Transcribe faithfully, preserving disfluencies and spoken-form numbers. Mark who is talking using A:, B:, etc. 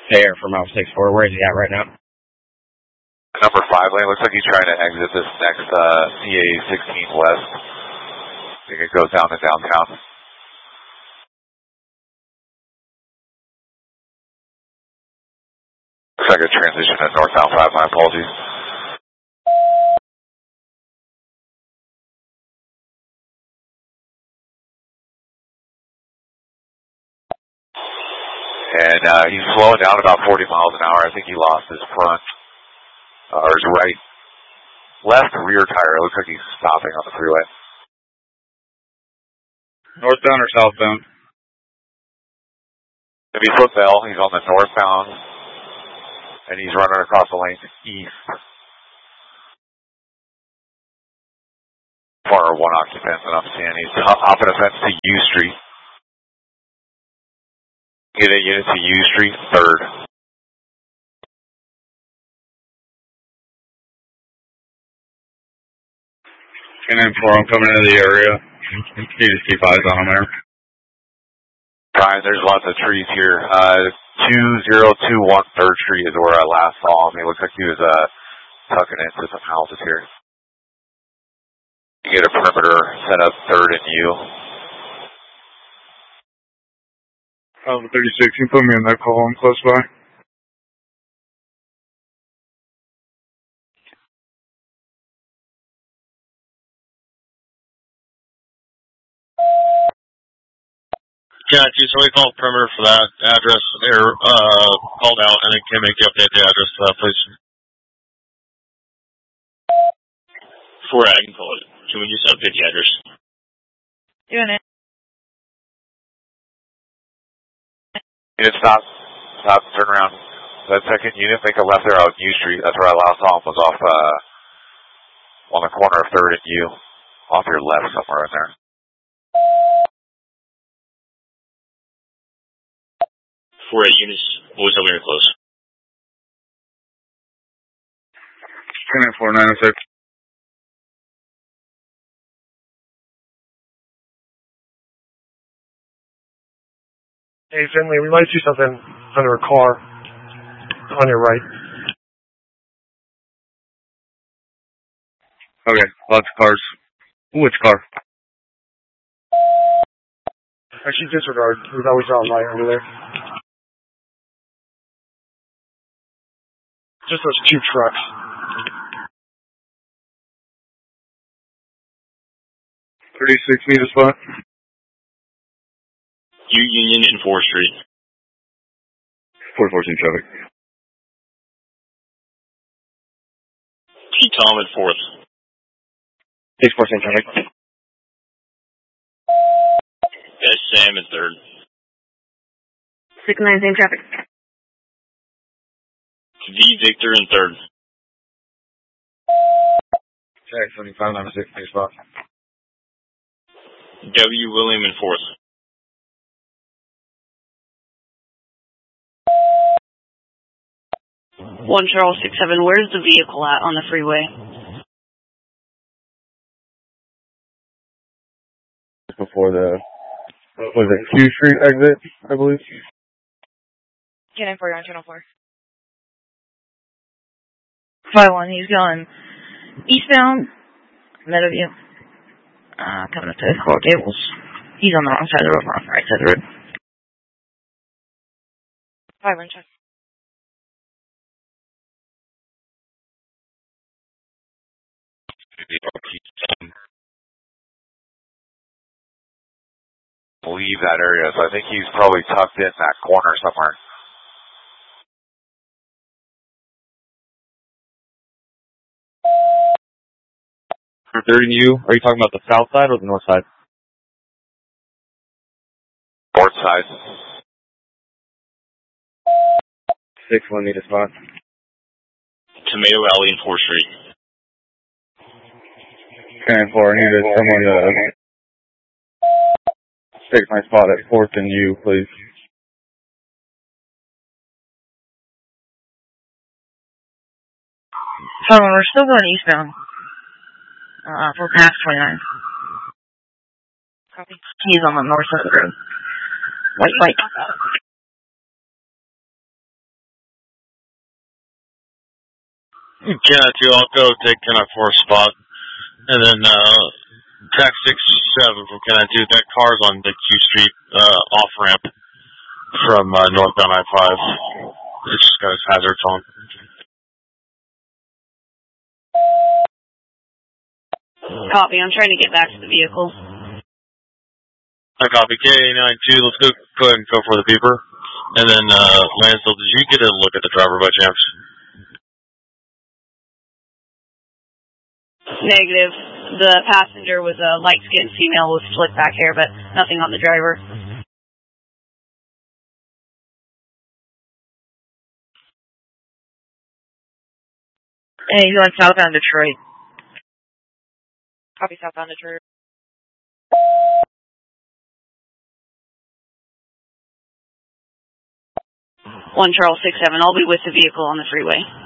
A: Hey, Air from Alpha six four, where is he at right now?
B: Number five lane, looks like he's trying to exit this next uh, C A sixteen West. I think it goes down to downtown. Looks like a transition at northbound five, my apologies. And uh, he's slowing down about forty miles an hour. I think he lost his front, uh, or his right, left rear tire. It looks like he's stopping on the freeway.
C: Northbound or southbound?
B: If he's flip bell, he's on the northbound, and he's running across the lane east. For one occupant that I'm seeing, he's hopping a fence to U Street. Get a unit to U Street, third.
C: ten four, I'm coming into the area. You just keep eyes on him there.
B: Brian, there's lots of trees here. Uh, two zero two one third Street is where I last saw him. He looks like he was uh, tucking into some houses here. You get a perimeter set up third and U.
C: Alpha thirty-six, you can put me in that call. I'm close by.
D: Yeah, geez, so we called perimeter for that address. They're uh, called out, and then can make you update the address for that, please. Before I can call it, can we just update the address?
E: Doing it.
B: Unit stop, stop, turn around. That second unit, make a left there out U Street. That's where I last saw him, was off uh, on the corner of third and U. Off your left somewhere in there.
D: four eight units, always open or close.
C: ten four, nine oh six.
F: Hey, Finley, we might see something under a car on your right.
C: Okay, lots of cars. Which car?
F: Actually, disregard. We thought we saw a light over there. Just those two trucks.
C: thirty-six, need a spot.
D: U Union and fourth Street.
C: four fourteen traffic.
D: T Tom at fourth.
A: six fourteen traffic.
D: S Sam at third.
E: six nineteen traffic.
D: V Victor in third.
C: Check, seventy-five, nine six, need a spot.
D: W William in fourth.
E: one Charles six seven, where's the vehicle at on the freeway?
C: Before the, was it Q Street exit, I believe?
E: ten four, you're on channel four. five one, he's going eastbound, Meadowview. Uh, coming up to Coral Gables. He's on the wrong side of the road, we're on the right side of the road. five one, check.
B: Leave that area, so I think he's probably tucked in that corner somewhere.
A: For third and U, are you talking about the south side or the north side?
B: North side.
A: six one, need a spot.
D: Tomato Alley and fourth Street.
C: ten four, I need someone to take my spot at fourth and U, please.
E: So we're still going eastbound. Uh, we're past twenty-nine. Copy. He's on the north side of the road. White light.
D: Canine two, I'll go take Canine four spot. And then, uh, Tac six seven from Canine two. That car's on the Q Street, uh, off ramp from, uh, northbound I five. It's just got his hazards on.
E: Copy, I'm trying to get back to the vehicle.
D: I copy K nine two. Let's go, go ahead and go for the beeper. And then, uh, Lansdale, did you get a look at the driver by chance?
E: Negative. The passenger was a light-skinned female with slick back hair, but nothing on the driver. Hey, he's on southbound Detroit. Copy southbound Detroit. One Charles six seven. I'll be with the vehicle on the freeway.